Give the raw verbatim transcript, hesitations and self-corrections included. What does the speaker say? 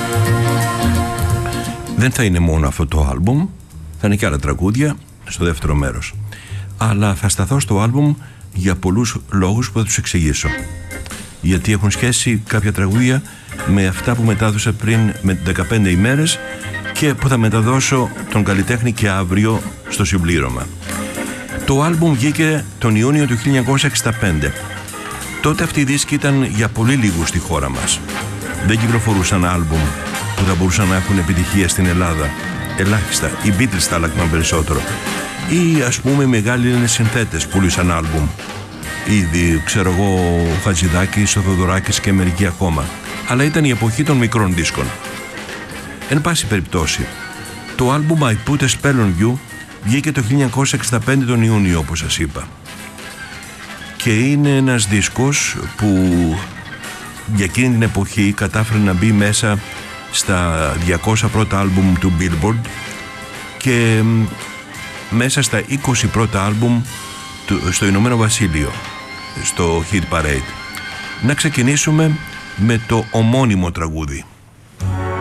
Δεν θα είναι μόνο αυτό το άλμπουμ, θα είναι και άλλα τραγούδια στο δεύτερο μέρος. Αλλά θα σταθώ στο άλμπουμ για πολλούς λόγους που θα τους εξηγήσω. Γιατί έχουν σχέση κάποια τραγούδια με αυτά που μετάδωσα πριν με δεκαπέντε ημέρες και που θα μεταδώσω τον καλλιτέχνη και αύριο στο συμπλήρωμα. Το άλμπουμ βγήκε τον Ιούνιο του χίλια εννιακόσια εξήντα πέντε. Τότε αυτή η δίσκη ήταν για πολύ λίγους στη χώρα μας. Δεν κυκλοφορούσαν άλμπουμ που θα μπορούσαν να έχουν επιτυχία στην Ελλάδα. Ελάχιστα. Οι Beatles τα άλλαξαν περισσότερο. Ή ας πούμε μεγάλοι Έλληνες συνθέτες πουλούσαν άλμπουμ. Ήδη, ξέρω εγώ, ο Χατζηδάκης, ο Θοδωράκης και μερικοί ακόμα. Αλλά ήταν η εποχή των μικρών δίσκων. Εν πάση περιπτώσει, το άλμπουμ I Put a Spell on You βγήκε το χίλια εννιακόσια εξήντα πέντε τον Ιούνιο, όπως σας είπα. Και είναι ένας δίσκος που για εκείνη την εποχή κατάφερε να μπει μέσα στα διακόσια πρώτα άλμπουμ του Billboard και μέσα στα είκοσι πρώτα άλμπουμ στο Ηνωμένο Βασίλειο, στο Hit Parade. Να ξεκινήσουμε με το ομώνυμο τραγούδι.